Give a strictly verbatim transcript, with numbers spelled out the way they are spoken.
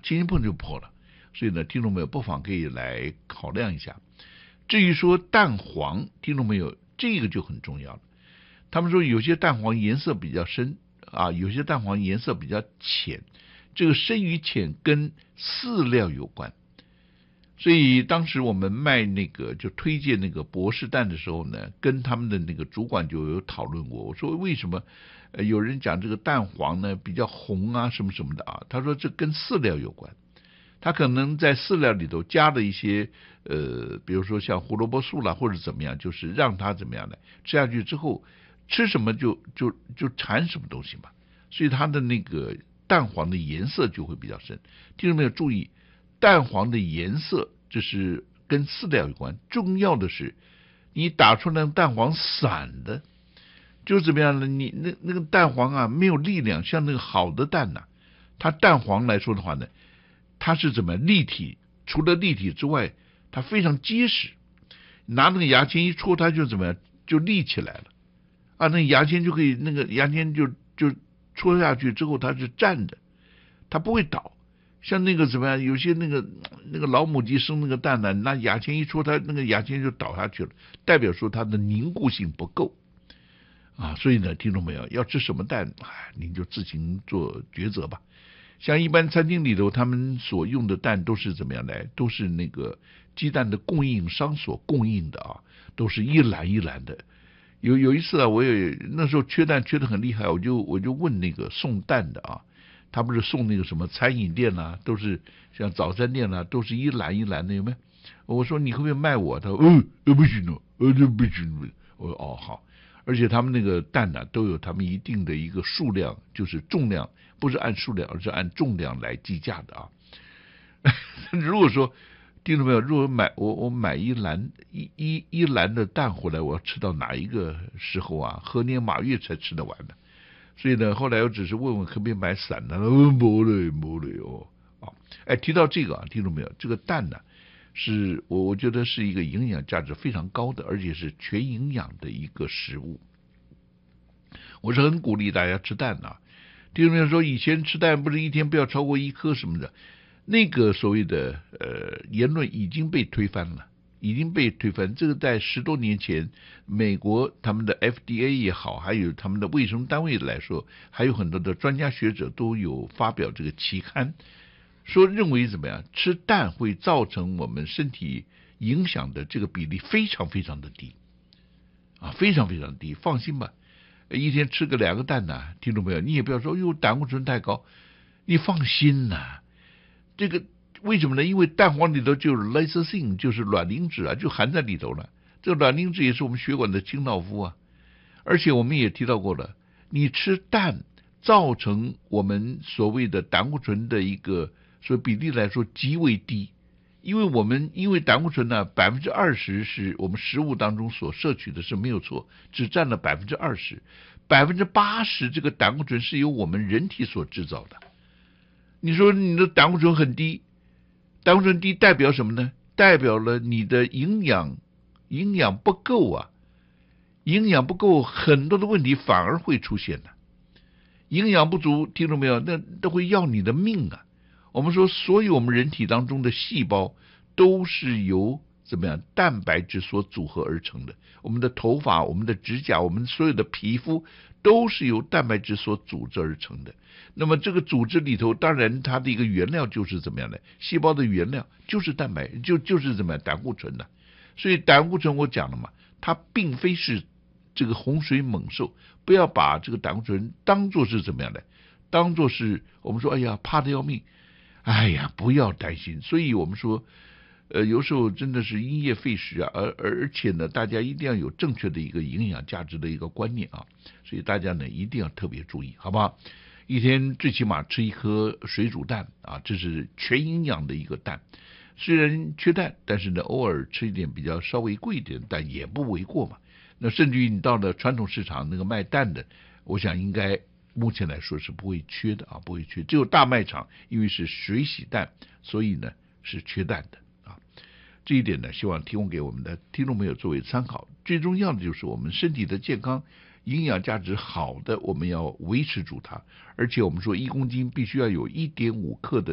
轻轻碰就破了。所以呢，听众朋友不妨可以来考量一下。至于说蛋黄，听众朋友这个就很重要了。他们说有些蛋黄颜色比较深啊，有些蛋黄颜色比较浅，这个深与浅跟饲料有关。所以当时我们卖那个就推荐那个博士蛋的时候呢，跟他们的那个主管就有讨论过。我说为什么呃有人讲这个蛋黄呢比较红啊什么什么的啊？他说这跟饲料有关，他可能在饲料里头加了一些呃，比如说像胡萝卜素啦或者怎么样，就是让它怎么样呢？吃下去之后吃什么就就就产什么东西嘛。所以它的那个蛋黄的颜色就会比较深。听众朋友注意，蛋黄的颜色这是跟饲料有关，重要的是你打出来蛋黄散的，就怎么样呢？你那那个蛋黄啊没有力量，像那个好的蛋呐、啊，它蛋黄来说的话呢，它是怎么立体？除了立体之外，它非常结实，拿那个牙签一戳，它就怎么样就立起来了啊！那牙签就可以，那个牙签就就戳下去之后，它是站的，它不会倒。像那个怎么样？有些那个那个老母鸡生那个蛋呢，拿牙签一戳，它那个牙签就倒下去了，代表说它的凝固性不够啊。所以呢，听众朋友要吃什么蛋，哎，您就自行做抉择吧。像一般餐厅里头，他们所用的蛋都是怎么样来？都是那个鸡蛋的供应商所供应的啊，都是一篮一篮的。有有一次啊，我也那时候缺蛋缺得很厉害，我就我就问那个送蛋的啊。他不是送那个什么餐饮店啦、啊，都是像早餐店啦、啊，都是一篮一篮的，有没有？我说你可不可以卖我？他说嗯，呃不行哦，呃这不行。我说哦好，而且他们那个蛋呢、啊，都有他们一定的一个数量，就是重量，不是按数量，而是按重量来计价的啊。如果说听众朋友，如果买我我买一篮一一一篮的蛋回来，我要吃到哪一个时候啊？何年马月才吃得完呢？所以呢，后来我只是问问可不可以买散的，嗯，没了没了哦，啊，哎，提到这个啊，听众没有？这个蛋呢，是我我觉得是一个营养价值非常高的，而且是全营养的一个食物。我是很鼓励大家吃蛋啊。听众朋友说，以前吃蛋不是一天不要超过一颗什么的，那个所谓的呃言论已经被推翻了。已经被推翻，这个在十多年前，美国他们的 F D A 也好，还有他们的卫生单位来说，还有很多的专家学者都有发表这个期刊，说认为怎么样，吃蛋会造成我们身体影响的这个比例非常非常的低，啊，非常非常低，放心吧，一天吃个两个蛋呢、啊，听众朋友，你也不要说哟胆固醇太高，你放心呐、啊，这个。为什么呢？因为蛋黄里头就有 lecithin， 就是卵磷脂啊，就含在里头了。这个卵磷脂也是我们血管的清道夫啊。而且我们也提到过了，你吃蛋造成我们所谓的胆固醇的一个所以比例来说极为低，因为我们因为胆固醇呢百分之二十是我们食物当中所摄取的是没有错，只占了百分之二十，百分之八十这个胆固醇是由我们人体所制造的。你说你的胆固醇很低。胆固醇低代表什么呢？代表了你的营养营养不够啊，营养不够，很多的问题反而会出现的。营养不足，听到没有？那都会要你的命啊！我们说，所有我们人体当中的细胞都是由怎么样蛋白质所组合而成的。我们的头发、我们的指甲、我们所有的皮肤都是由蛋白质所组织而成的。那么这个组织里头，当然它的一个原料就是怎么样的？细胞的原料就是蛋白，就就是怎么样胆固醇的。所以胆固醇我讲了嘛，它并非是这个洪水猛兽，不要把这个胆固醇当作是怎么样的？当作是我们说，哎呀，怕得要命，哎呀，不要担心。所以我们说。呃，有时候真的是因噎废食啊，而而且呢，大家一定要有正确的一个营养价值的一个观念啊，所以大家呢一定要特别注意，好不好？一天最起码吃一颗水煮蛋啊，这是全营养的一个蛋。虽然缺蛋，但是呢，偶尔吃一点比较稍微贵一点，但也不为过嘛。那甚至于你到了传统市场那个卖蛋的，我想应该目前来说是不会缺的啊，不会缺。只有大卖场因为是水洗蛋，所以呢是缺蛋的。这一点呢，希望提供给我们的听众朋友作为参考。最重要的就是我们身体的健康、营养价值好的，我们要维持住它。而且我们说一公斤必须要有一点五克的